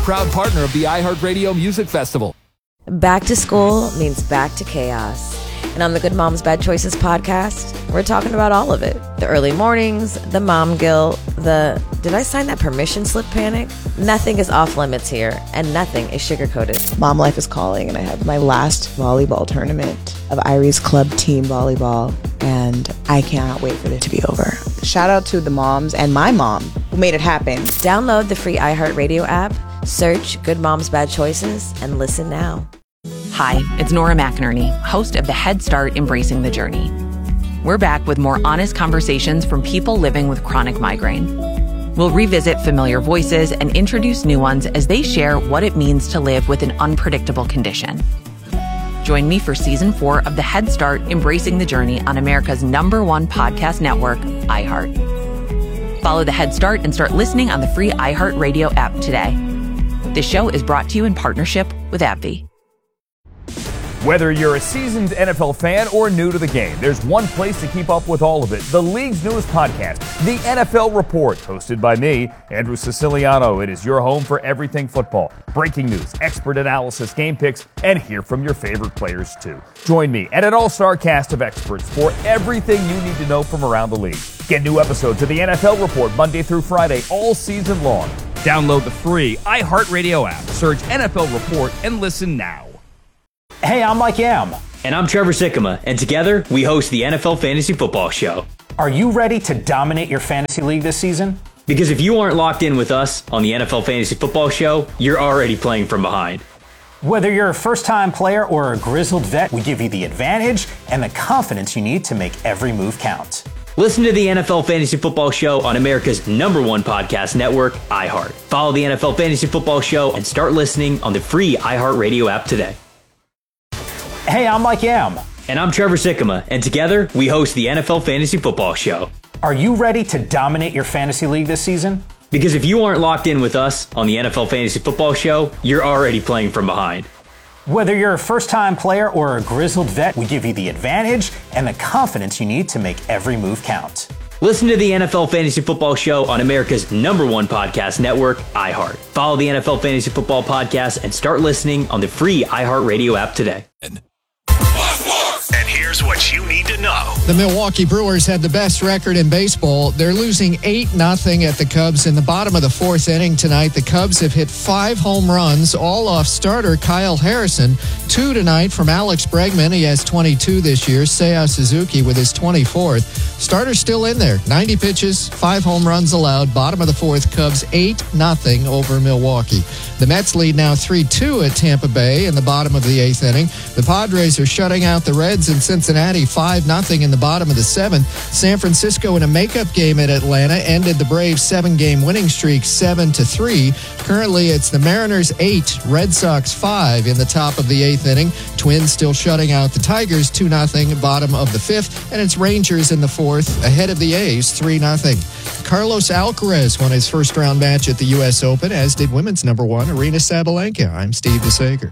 proud partner of the iHeartRadio Music Festival. Back to school means back to chaos. And on the Good Moms Bad Choices podcast, we're talking about all of it. The early mornings, the mom guilt, the did I sign that permission slip panic? Nothing is off limits here, and nothing is sugar-coated. Mom life is calling, and I have my last volleyball tournament of Irie's Club Team Volleyball, and I cannot wait for it to be over. Shout out to the moms and my mom who made it happen. Download the free iHeartRadio app, search Good Moms Bad Choices, and listen now. Hi, it's Nora McInerney, host of the Head Start Embracing the Journey. We're back with more honest conversations from people living with chronic migraine. We'll revisit familiar voices and introduce new ones as they share what it means to live with an unpredictable condition. Join me for Season 4 of the Head Start Embracing the Journey on America's #1 podcast network, iHeart. Follow the Head Start and start listening on the free iHeartRadio app today. This show is brought to you in partnership with AbbVie. Whether you're a seasoned NFL fan or new to the game, there's one place to keep up with all of it. The league's newest podcast, The NFL Report, hosted by me, Andrew Siciliano. It is your home for everything football. Breaking news, expert analysis, game picks, and hear from your favorite players too. Join me and an all-star cast of experts for everything you need to know from around the league. Get new episodes of The NFL Report Monday through Friday all season long. Download the free iHeartRadio app. Search NFL Report and listen now. Hey, I'm Mike Yam. And I'm Trevor Sikkema, and together we host the NFL Fantasy Football Show. Are you ready to dominate your fantasy league this season? Because if you aren't locked in with us on the NFL Fantasy Football Show, you're already playing from behind. Whether you're a first-time player or a grizzled vet, we give you the advantage and the confidence you need to make every move count. Listen to the NFL Fantasy Football Show on America's #1 podcast network, iHeart. Follow the NFL Fantasy Football Show and start listening on the free iHeartRadio app today. Hey, I'm Mike Yam. And I'm Trevor Sikkema, and together we host the NFL Fantasy Football Show. Are you ready to dominate your fantasy league this season? Because if you aren't locked in with us on the NFL Fantasy Football Show, you're already playing from behind. Whether you're a first-time player or a grizzled vet, we give you the advantage and the confidence you need to make every move count. Listen to the NFL Fantasy Football Show on America's #1 podcast network, iHeart. Follow the NFL Fantasy Football Podcast and start listening on the free iHeartRadio app today. And here's what you need to know. The Milwaukee Brewers had the best record in baseball. They're losing 8-0 at the Cubs in the bottom of the fourth inning tonight. The Cubs have hit 5 home runs, all off starter Kyle Harrison. 2 tonight from Alex Bregman. He has 22 this year. Seiya Suzuki with his 24th. Starter's still in there. 90 pitches, 5 home runs allowed. Bottom of the fourth, Cubs 8-0 over Milwaukee. The Mets lead now 3-2 at Tampa Bay in the bottom of the 8th inning. The Padres are shutting out the Reds in Cincinnati 5-0 in the bottom of the 7th. San Francisco in a makeup game at Atlanta ended the Braves' 7-game winning streak 7-3. Currently, it's the Mariners 8, Red Sox 5 in the top of the 8th inning. Twins still shutting out the Tigers 2-0, bottom of the 5th. And it's Rangers in the 4th, ahead of the A's 3-0. Carlos Alcaraz won his first-round match at the U.S. Open, as did women's #1, Aryna Sabalenka. I'm Steve DeSager.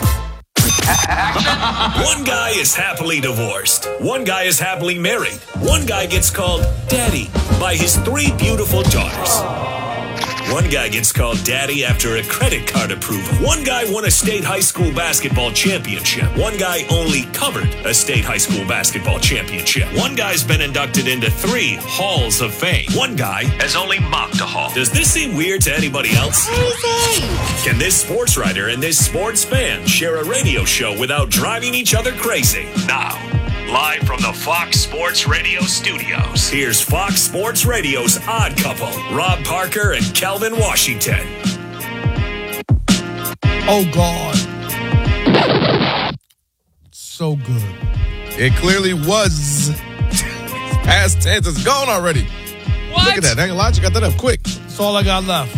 One guy is happily divorced. One guy is happily married. One guy gets called daddy by his 3 beautiful daughters. One guy gets called daddy after a credit card approval. One guy won a state high school basketball championship. One guy only covered a state high school basketball championship. One guy's been inducted into 3 halls of fame. One guy has only mocked a hall. Does this seem weird to anybody else? Crazy! Can this sports writer and this sports fan share a radio show without driving each other crazy? Now, live from the Fox Sports Radio studios, here's Fox Sports Radio's Odd Couple, Rob Parker and Kelvin Washington. Oh, God. So good. It clearly was. Past tense. It's gone already. What? Look at that. Elijah got that up quick. That's all I got left.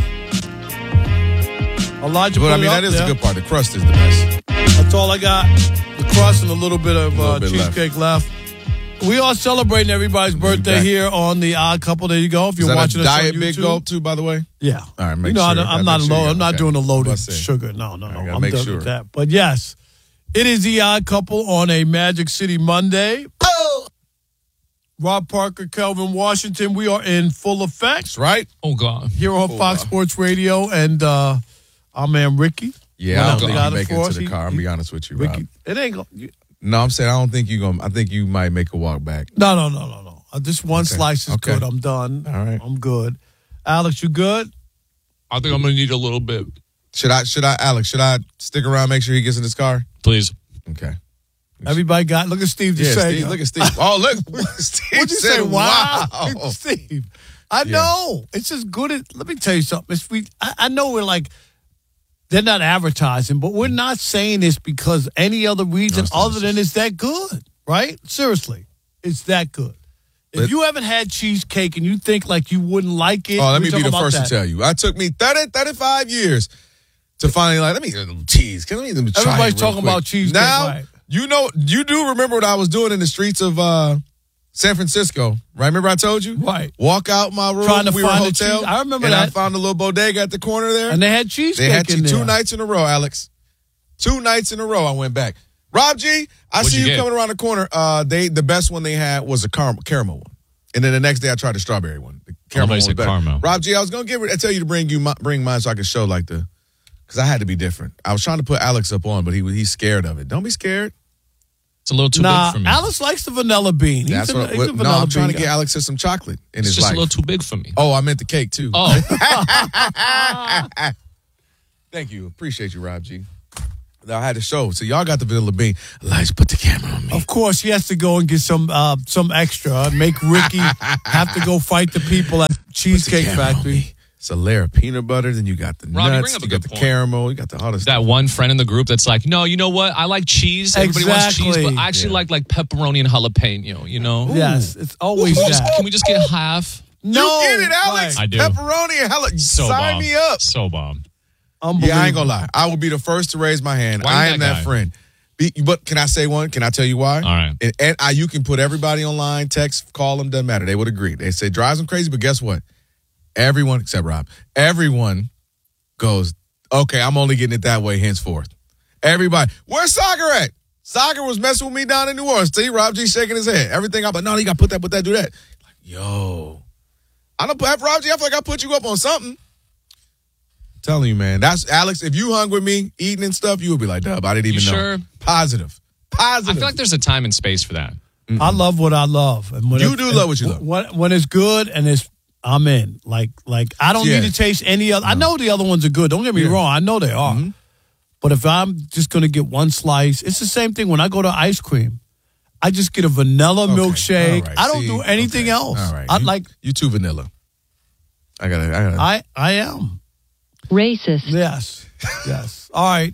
Elijah, but I mean, that is the good part. The crust is the best. That's all I got. The crust and a little bit of cheesecake left. We are celebrating everybody's birthday here on the Odd Couple. There you go. If you're watching us on YouTube. Diet Big Gulp too, by the way. Yeah. All right, make sure. I'm not low. I'm not doing a loaded sugar. No. I'm done with that. But yes, it is the Odd Couple on a Magic City Monday. Oh. Rob Parker, Kelvin Washington. We are in full effect. That's right. Oh God. Here on Fox Sports Radio, and our man Ricky. Yeah, I don't think you make it to the car. I'm going to be honest with you, Rob. Ricky, it ain't going. No, I'm saying I don't think you're going to. I think you might make a walk back. No. Just one slice is good. I'm done. All right. I'm good. Alex, you good? I think I'm going to need a little bit. Should I, Alex, should I stick around, make sure he gets in his car? Please. Okay. Everybody got, look at Steve just saying. Steve, look at Steve. Oh, look. Steve What'd you said, say? Wow. Wow. Steve. I know. It's as good as, let me tell you something. I know we're like, they're not advertising, but we're not saying this because any other reason other than it's that good, right? Seriously. It's that good. If you haven't had cheesecake and you think like you wouldn't like it. Oh, let me be the first to tell you. It took me 35 years to finally let me get a little cheese. Let me try it. Everybody's talking about cheesecake. Now, right. you do remember what I was doing in the streets of San Francisco, right? Remember I told you? Right. Walk out my room. Trying to we were find a hotel. I remember and that. I found a little bodega at the corner there. And they had cheesecake They had in there. 2 nights in a row, Alex. 2 nights in a row I went back. Rob G, I see you coming around the corner. The best one they had was a caramel one. And then the next day I tried the strawberry one. The caramel one was better. Caramel. Rob G, I was going to tell you to bring mine so I could show because I had to be different. I was trying to put Alex up on, but he's scared of it. Don't be scared. It's a little too big for me. Alex likes the vanilla bean. He's a vanilla bean. I'm trying to get Alex some chocolate in his life. It's just a little too big for me. Oh, I meant the cake too. Oh. Thank you. Appreciate you, Rob G. I had to show. So y'all got the vanilla bean. Elijah, put the camera on me. Of course, he has to go and get some extra. Make Ricky have to go fight the people at Cheesecake Factory. It's a layer of peanut butter. Then you got the nuts. You got the caramel. You got the hottest. That one friend in the group that's like, no, you know what? I like cheese. Everybody wants cheese, but I actually like pepperoni and jalapeno. You know? Yes, it's always that. Can we just get half? No, you get it, Alex. I do. Pepperoni and jalapeno. So Sign bomb. me up. So bomb. Yeah, I ain't gonna lie. I will be the first to raise my hand. I am that friend. But can I say one? Can I tell you why? All right. And you can put everybody online, text, call them, doesn't matter. They would agree. They say drives them crazy, but guess what? Everyone, except Rob, everyone goes, okay, I'm only getting it that way henceforth. Everybody, where's Soccer at? Soccer was messing with me down in New Orleans. See, Rob G shaking his head. Everything I'm like, no, you got to put that, do that. Like, yo. I don't have Rob G, I feel like I put you up on something. I'm telling you, man. That's Alex, if you hung with me eating and stuff, you would be like, Dub, I didn't even know. Sure? Positive. I feel like there's a time and space for that. Mm-hmm. I love what I love. And when you do love what you love. When it's good and I'm in. Like I don't need to taste any other. No. I know the other ones are good. Don't get me wrong. I know they are. Mm-hmm. But if I'm just going to get one slice, it's the same thing when I go to ice cream. I just get a vanilla milkshake. Right. I don't do anything else. All right. You too vanilla. I am. Racist. Yes. Yes. All right.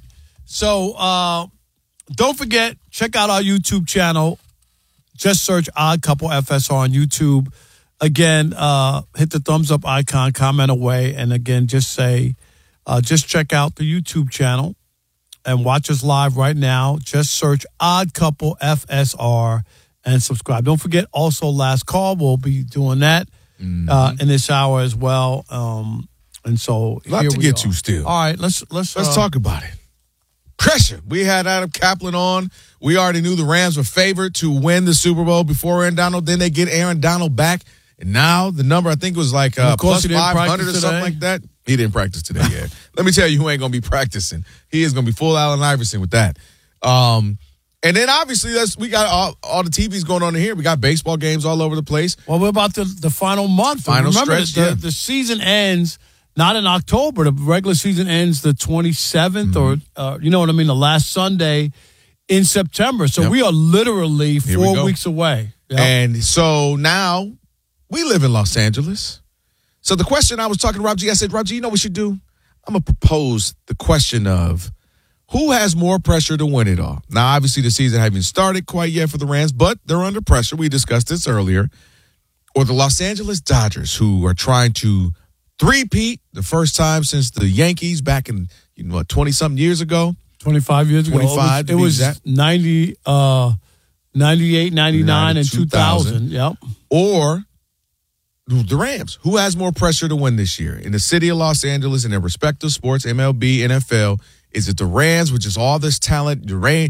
So don't forget, check out our YouTube channel. Just search Odd Couple FSR on YouTube. Again, hit the thumbs up icon, comment away, and again, just check out the YouTube channel and watch us live right now. Just search Odd Couple FSR and subscribe. Don't forget, also Last Call. We'll be doing that in this hour as well. And so a lot to get to still. All right, let's talk about it. Pressure. We had Adam Kaplan on. We already knew the Rams were favored to win the Super Bowl before Aaron Donald. Then they get Aaron Donald back. And now the number, I think it was like plus 500 or something like that. He didn't practice today yet. Let me tell you who ain't going to be practicing. He is going to be full Allen Iverson with that. And then obviously we got all the TVs going on in here. We got baseball games all over the place. Well, we're about the final month. Remember, stretch. The season ends not in October. The regular season ends the 27th or you know what I mean, the last Sunday in September. So we are literally 4 weeks away. Yep. And so now we live in Los Angeles. So the question I was talking to Rob G, I said, Rob G, you know what we should do? I'm going to propose the question of who has more pressure to win it all? Now, obviously, the season hasn't started quite yet for the Rams, but they're under pressure. We discussed this earlier. Or the Los Angeles Dodgers, who are trying to three-peat the first time since the Yankees back in, 20-something years ago. 25 years ago. 25, it was 90, 98, 99, and 2000. Yep. Or the Rams. Who has more pressure to win this year? In the city of Los Angeles, in their respective sports, MLB, NFL, is it the Rams, which is all this talent, the reigning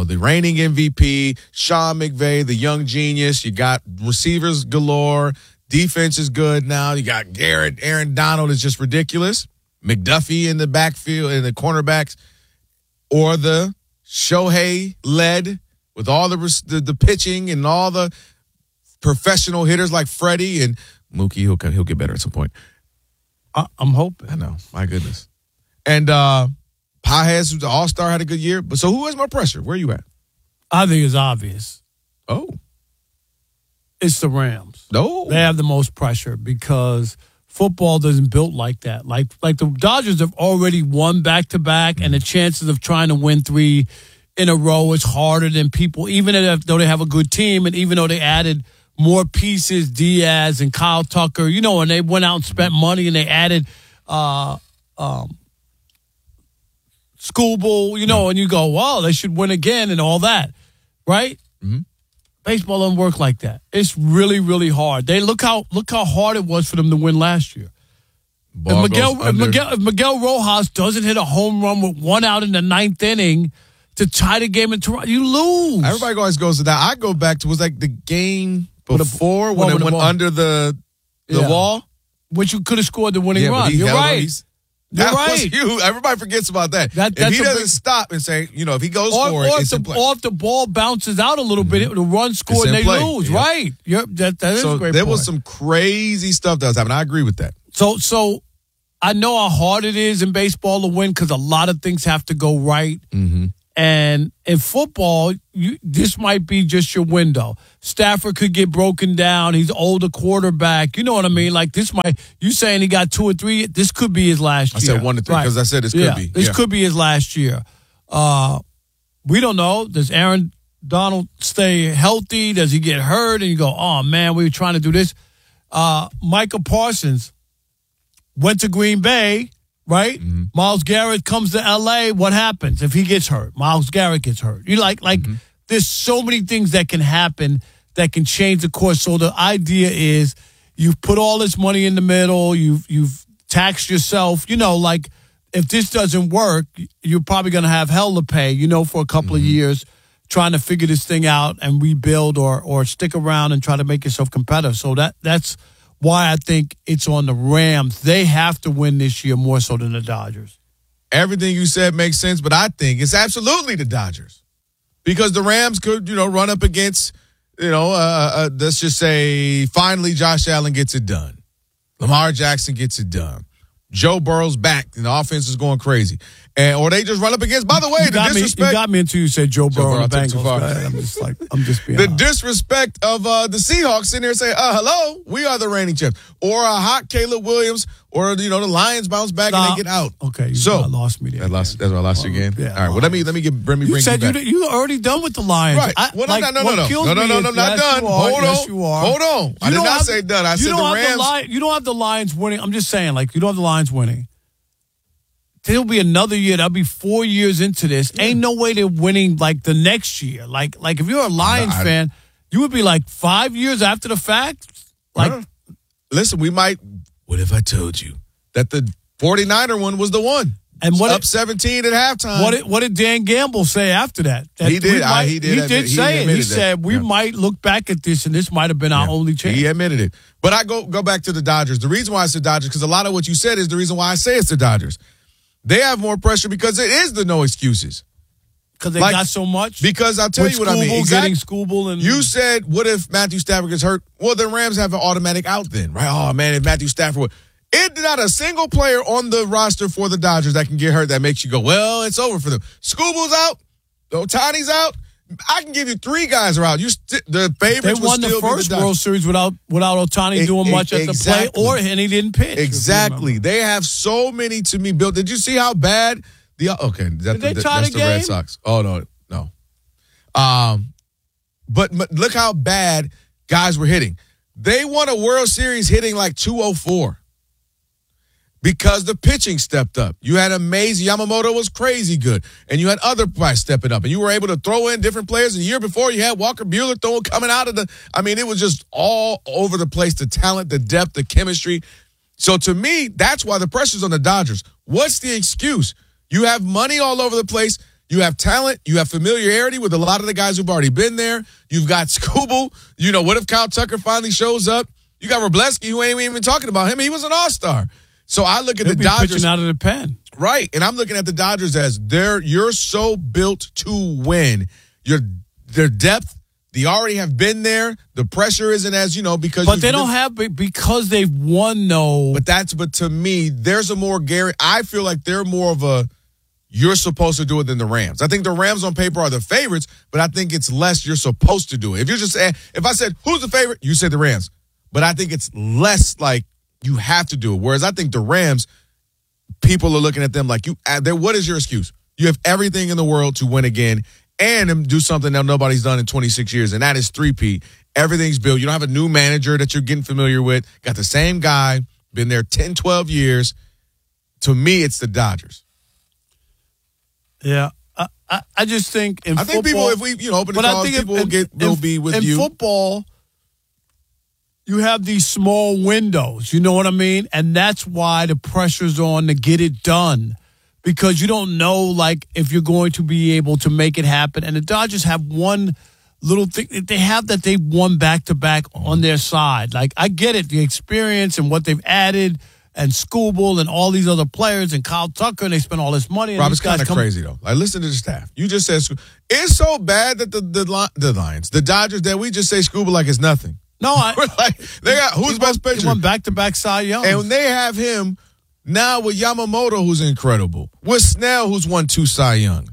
MVP, Sean McVay, the young genius. You got receivers galore. Defense is good now. You got Garrett. Aaron Donald is just ridiculous. McDuffie in the backfield and the cornerbacks, or the Shohei-led with all the pitching and all the professional hitters like Freddie and Mookie. He'll get better at some point. I'm hoping. I know. My goodness. And Pages, who's the all-star, had a good year. But so who has more pressure? Where are you at? I think it's obvious. Oh. It's the Rams. No. They have the most pressure because football doesn't built like that. Like the Dodgers have already won back-to-back, and the chances of trying to win 3 in a row is harder than people, even though they have a good team and even though they added more pieces, Diaz and Kyle Tucker, and they went out and spent money and they added Scooble, and you go, wow, they should win again and all that, right? Mm-hmm. Baseball doesn't work like that. It's really, really hard. Look how hard it was for them to win last year. If Miguel Rojas doesn't hit a home run with 1 out in the 9th inning to tie the game in Toronto, you lose. Everybody always goes to that. I go back to, was like the game before when it went under the wall? Which you could have scored the winning run. You're right. That was huge. Everybody forgets about that. If he doesn't stop and say, if he goes for it, it's in play. Or if the ball bounces out a little bit, the run scored and they lose. Yeah. Right. That is a great point. There was some crazy stuff that was happening. I agree with that. So I know how hard it is in baseball to win because a lot of things have to go right. Mm-hmm. And in football, this might be just your window. Stafford could get broken down. He's an older quarterback. You know what I mean? Like you saying he got 2 or 3, this could be his last year. I said 1 to 3 because I said this could be. This could be his last year. We don't know. Does Aaron Donald stay healthy? Does he get hurt? And you go, oh, man, we were trying to do this. Micah Parsons went to Green Bay. Right? Mm-hmm. Myles Garrett comes to L.A. What happens if he gets hurt? Myles Garrett gets hurt. You there's so many things that can happen that can change the course. So the idea is you've put all this money in the middle. You've taxed yourself. If this doesn't work, you're probably going to have hell to pay, for a couple of years trying to figure this thing out and rebuild or stick around and try to make yourself competitive. So that's why I think it's on the Rams. They have to win this year more so than the Dodgers. Everything you said makes sense, but I think it's absolutely the Dodgers. Because the Rams could, run up against, let's just say, finally Josh Allen gets it done. Lamar Jackson gets it done. Joe Burrow's back, and the offense is going crazy. Or they just run up against, by the way, the disrespect. You got me until you said Joe Burrow and the Bengals. I'm just being the disrespect of the Seahawks sitting there saying, hello, we are the reigning champs. Or a hot Caleb Williams, or, the Lions bounce back and they get out. Okay, you lost me there. That's why I lost you again? Yeah, all right, well, let me bring you back. You said you already done with the Lions. Right. No, not done. Hold on. I did not say done. I said the Rams. You don't have the Lions winning. I'm just saying, you don't have the Lions winning. There'll be another year. That'll be 4 years into this. Yeah. Ain't no way they're winning the next year. Like if you're a Lions fan, you would be 5 years after the fact. Listen, we might. What if I told you that the 49er one was the one? And up 17 at halftime. What did Dan Gamble say after that? He did. He did say it. He said we might look back at this, and this might have been our only chance. He admitted it. But I go back to the Dodgers. The reason why I said Dodgers, because a lot of what you said is the reason why I say it's the Dodgers. They have more pressure because it is the no excuses. Because they got so much? Because I'll tell you what I mean. Getting Scooble and you said, what if Matthew Stafford gets hurt? Well, the Rams have an automatic out then, right? Oh, man, if Matthew Stafford it's not a single player on the roster for the Dodgers that can get hurt that makes you go, well, it's over for them. Scooble's out. Otani's out. I can give you 3 guys are out. The favorites They won the first World Series without Otani doing much at the plate, and he didn't pitch. Exactly. They have so many to me built. Did you see how bad Did they tie the game? Red Sox. Oh no. But look how bad guys were hitting. They won a World Series hitting 204. Because the pitching stepped up. You had amazing. Yamamoto was crazy good. And you had other guys stepping up. And you were able to throw in different players. And the year before, you had Walker Buehler coming out of it was just all over the place. The talent, the depth, the chemistry. So to me, that's why the pressure's on the Dodgers. What's the excuse? You have money all over the place. You have talent. You have familiarity with a lot of the guys who've already been there. You've got Scooble. What if Kyle Tucker finally shows up? You got Robleski, who ain't even talking about him. He was an all-star. So I look at the They'll be Dodgers pitching out of the pen. Right. And I'm looking at the Dodgers as you're so built to win. Their depth, they already have been there. The pressure isn't as, because. But they don't have, because they've won, though. But to me, there's a more I feel like they're more of a, you're supposed to do it than the Rams. I think the Rams on paper are the favorites, but I think it's less you're supposed to do it. If I said, who's the favorite? You say the Rams. But I think it's less like you have to do it. Whereas I think the Rams, people are looking at them like, what is your excuse? You have everything in the world to win again and do something that nobody's done in 26 years, and that is three-peat. Everything's built. You don't have a new manager that you're getting familiar with. Got the same guy, been there 10, 12 years. To me, it's the Dodgers. Yeah. I just think in football. I think people, if we open the calls, people will be with you. In football, you have these small windows, you know what I mean? And that's why the pressure's on to get it done, because you don't know, like, if you're going to be able to make it happen. And the Dodgers have one little thing. They have that they've won back-to-back on their side. Like, I get it, the experience and what they've added, and Skubal and all these other players and Kyle Tucker, and they spend all this money. And Rob, it's kind of crazy, though. Like, listen to the staff. You just said it's so bad that the Lions, the Dodgers, that we just say Skubal like it's nothing. No, they got who's best pitcher? He won back-to-back Cy Young. And they have him now with Yamamoto, who's incredible. With Snell, who's won 2 Cy Young.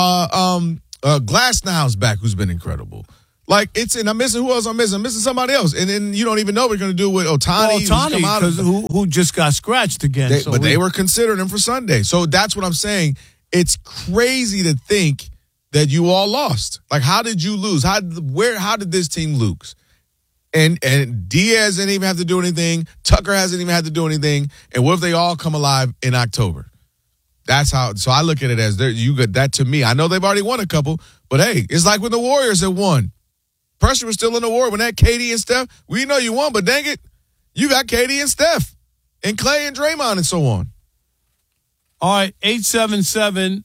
Glasnow's back, who's been incredible. Like, and I'm missing who else I'm missing? I'm missing somebody else. And then you don't even know what we're going to do with Ohtani. Well, who just got scratched again. They were considering him for Sunday. So that's what I'm saying. It's crazy to think that you all lost. Like, how did you lose? How did this team lose? And Diaz didn't even have to do anything. Tucker hasn't even had to do anything. And what if they all come alive in October? That's how. So I look at it as you got that to me. I know they've already won a couple, but hey, it's like when the Warriors had won. Pressure was still in the war when that KD and Steph. We know you won, but dang it, you got KD and Steph and Clay and Draymond and so on. All right, 877-99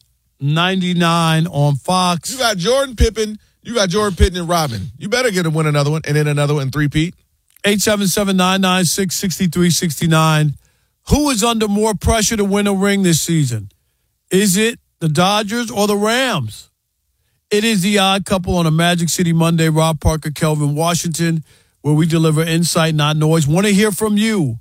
on Fox. You got Jordan Pippen. You got Jordan Pippen and Robin. You better get him win another one and then another one, three-peat. 877-996-6369. Who is under more pressure to win a ring this season? Is it the Dodgers or the Rams? It is the Odd Couple on a Magic City Monday. Rob Parker, Kelvin Washington, where we deliver insight, not noise. Want to hear from you.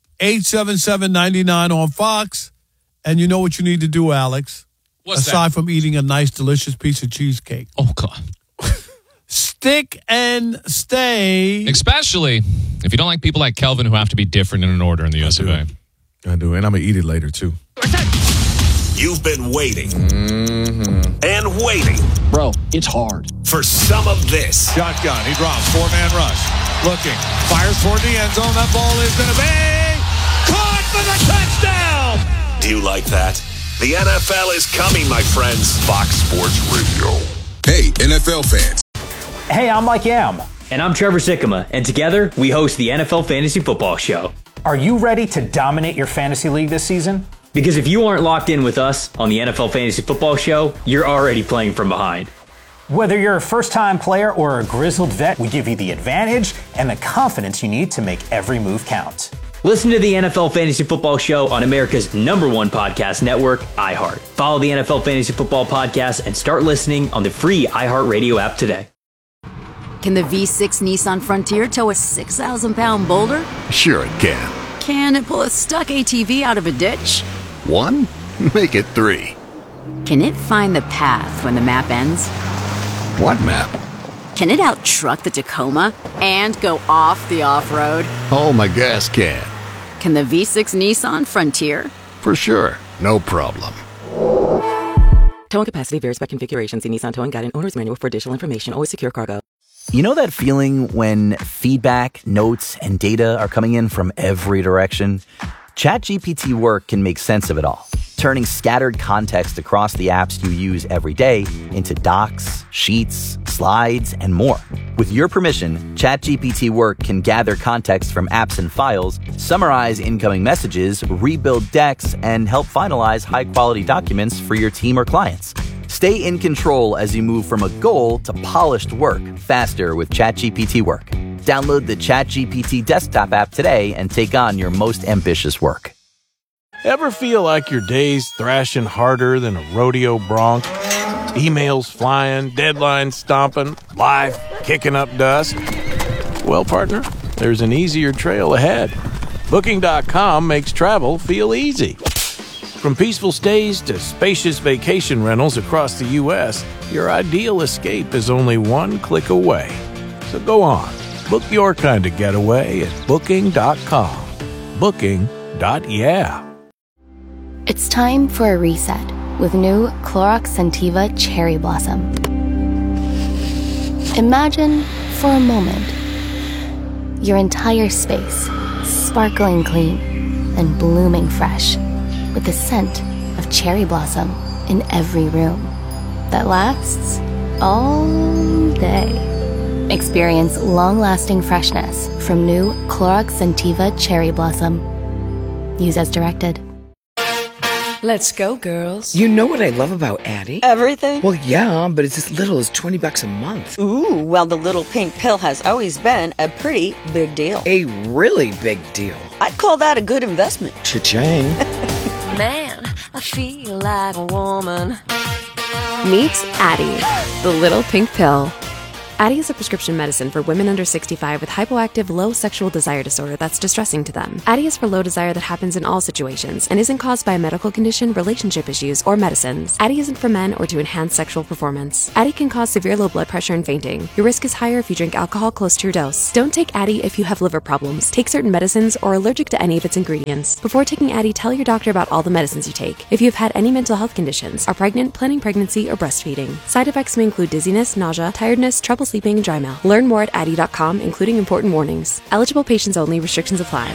877-99 on Fox. And you know what you need to do, Alex. What's aside from eating a nice, delicious piece of cheesecake. Oh, God. Stick and stay. Especially if you don't like people like Kelvin who have to be different in an order in the US of A. I do, and I'm going to eat it later, too. You've been waiting and waiting. Bro, it's hard. For some of this. Shotgun, he drops, 4-man rush. Looking, fires toward the end zone. That ball is going to be caught for the touchdown. Do you like that? The NFL is coming, my friends. Fox Sports Radio. Hey, NFL fans. Hey, I'm Mike Yam. And I'm Trevor Sikkema, and together we host the NFL Fantasy Football Show. Are you ready to dominate your fantasy league this season? Because if you aren't locked in with us on the NFL Fantasy Football Show, you're already playing from behind. Whether you're a first-time player or a grizzled vet, we give you the advantage and the confidence you need to make every move count. Listen to the NFL Fantasy Football Show on America's #1 podcast network, iHeart. Follow the NFL Fantasy Football Podcast and start listening on the free iHeartRadio app today. Can the V6 Nissan Frontier tow a 6,000-pound boulder? Sure it can. Can it pull a stuck ATV out of a ditch? 1? Make it 3. Can it find the path when the map ends? What map? Can it out-truck the Tacoma and go off the off-road? Oh, my gas can. Can the V6 Nissan Frontier? For sure. No problem. Towing capacity varies by configuration. See Nissan Towing Guide and Owner's Manual for additional information. Always secure cargo. You know that feeling when feedback, notes, and data are coming in from every direction? ChatGPT Work can make sense of it all, turning scattered context across the apps you use every day into docs, sheets, slides, and more. With your permission, ChatGPT Work can gather context from apps and files, summarize incoming messages, rebuild decks, and help finalize high-quality documents for your team or clients. Stay in control as you move from a goal to polished work faster with ChatGPT Work. Download the ChatGPT desktop app today and take on your most ambitious work. Ever feel like your day's thrashing harder than a rodeo bronc? Emails flying, deadlines stomping, life kicking up dust? Well, partner, there's an easier trail ahead. Booking.com makes travel feel easy. From peaceful stays to spacious vacation rentals across the U.S., your ideal escape is only one click away. So go on, book your kind of getaway at Booking.com. Booking.yeah. It's time for a reset with new Clorox Scentiva Cherry Blossom. Imagine, for a moment, your entire space sparkling clean and blooming fresh with the scent of cherry blossom in every room that lasts all day. Experience long-lasting freshness from new Clorox Scentiva Cherry Blossom. Use as directed. Let's go, girls. You know what I love about Addie? Everything? Well, yeah, but it's as little as $20 a month. Ooh, well, the little pink pill has always been a pretty big deal. A really big deal. I'd call that a good investment. Cha-ching. Man, I feel like a woman. Meet Addie, the little pink pill. Addie is a prescription medicine for women under 65 with hypoactive low sexual desire disorder that's distressing to them. Addie is for low desire that happens in all situations and isn't caused by a medical condition, relationship issues, or medicines. Addie isn't for men or to enhance sexual performance. Addie can cause severe low blood pressure and fainting. Your risk is higher if you drink alcohol close to your dose. Don't take Addie if you have liver problems, take certain medicines, or are allergic to any of its ingredients. Before taking Addie, tell your doctor about all the medicines you take. If you have had any mental health conditions, are pregnant, planning pregnancy, or breastfeeding. Side effects may include dizziness, nausea, tiredness, trouble sleeping, and dry mouth. Learn more at Addie.com, including important warnings. Eligible patients only. Restrictions apply.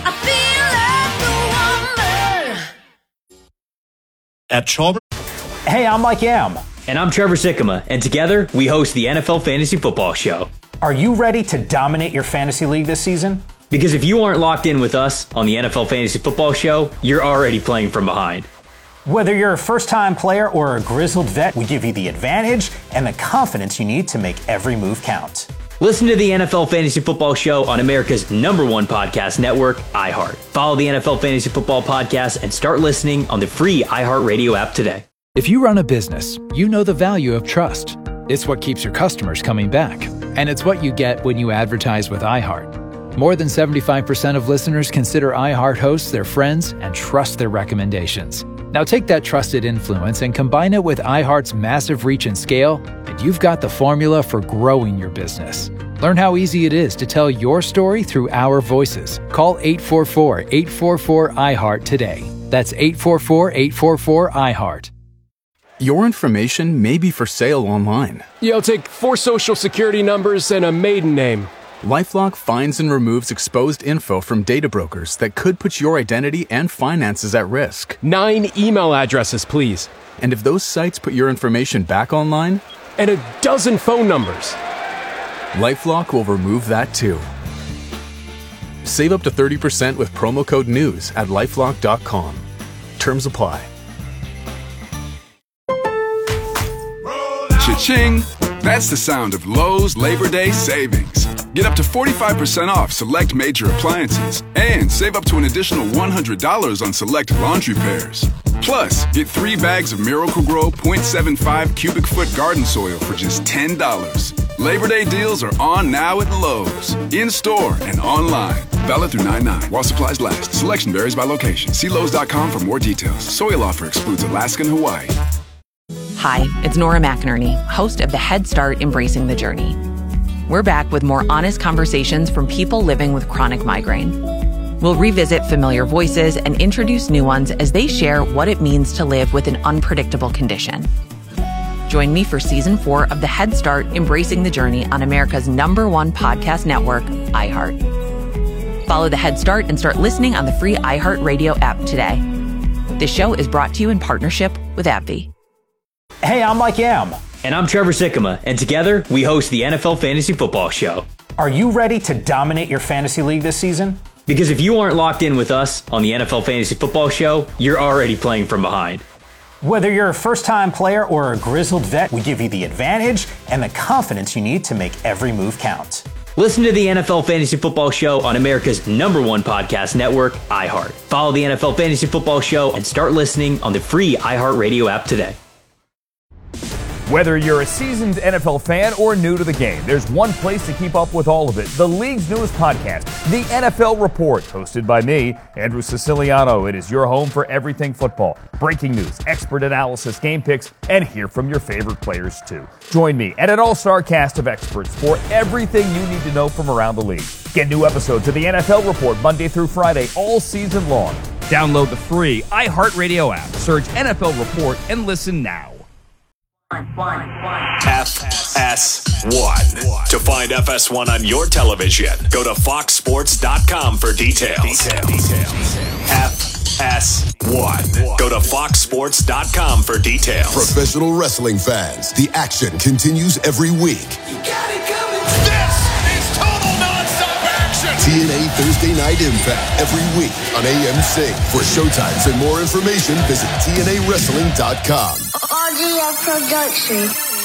At Chalmers. Hey, I'm Mike Yam. And I'm Trevor Sikkema, and together we host the NFL Fantasy Football Show. Are you ready to dominate your fantasy league this season? Because if you aren't locked in with us on the NFL Fantasy Football Show, you're already playing from behind. Whether you're a first-time player or a grizzled vet, we give you the advantage and the confidence you need to make every move count. Listen to the NFL Fantasy Football Show on America's #1 podcast network, iHeart. Follow the NFL Fantasy Football Podcast and start listening on the free iHeartRadio app today. If you run a business, you know the value of trust. It's what keeps your customers coming back. And it's what you get when you advertise with iHeart. More than 75% of listeners consider iHeart hosts their friends and trust their recommendations. Now take that trusted influence and combine it with iHeart's massive reach and scale, and you've got the formula for growing your business. Learn how easy it is to tell your story through our voices. Call 844-844-iHeart today. That's 844-844-iHeart. Your information may be for sale online. Yeah, I'll take 4 social security numbers and a maiden name. LifeLock finds and removes exposed info from data brokers that could put your identity and finances at risk. 9 email addresses, please. And if those sites put your information back online? And a dozen phone numbers. LifeLock will remove that too. Save up to 30% with promo code NEWS at LifeLock.com. Terms apply. Cha-ching! That's the sound of Lowe's Labor Day savings. Get up to 45% off select major appliances and save up to an additional $100 on select laundry pairs. Plus, get 3 bags of Miracle-Gro 0.75 cubic foot garden soil for just $10. Labor Day deals are on now at Lowe's, in-store and online. Valid through 9/9 while supplies last. Selection varies by location. See Lowe's.com for more details. Soil offer excludes Alaska and Hawaii. Hi, it's Nora McInerney, host of the Head Start Embracing the Journey. We're back with more honest conversations from people living with chronic migraine. We'll revisit familiar voices and introduce new ones as they share what it means to live with an unpredictable condition. Join me for Season 4 of the Head Start Embracing the Journey on America's #1 podcast network, iHeart. Follow the Head Start and start listening on the free iHeartRadio app today. This show is brought to you in partnership with AbbVie. Hey, I'm Mike Yam. And I'm Trevor Sikkema, and together we host the NFL Fantasy Football Show. Are you ready to dominate your fantasy league this season? Because if you aren't locked in with us on the NFL Fantasy Football Show, you're already playing from behind. Whether you're a first-time player or a grizzled vet, we give you the advantage and the confidence you need to make every move count. Listen to the NFL Fantasy Football Show on America's #1 podcast network, iHeart. Follow the NFL Fantasy Football Show and start listening on the free iHeartRadio app today. Whether you're a seasoned NFL fan or new to the game, there's one place to keep up with all of it. The league's newest podcast, The NFL Report, hosted by me, Andrew Siciliano. It is your home for everything football. Breaking news, expert analysis, game picks, and hear from your favorite players too. Join me and an all-star cast of experts for everything you need to know from around the league. Get new episodes of The NFL Report Monday through Friday all season long. Download the free iHeartRadio app. Search NFL Report and listen now. FS1. To find FS1 on your television, go to foxsports.com for details. FS1. Go to foxsports.com for details. Professional wrestling fans, the action continues every week. This is total non-stop action. TNA Thursday Night Impact every week on AMC. For showtimes and more information, visit TNAWrestling.com. RGF Production.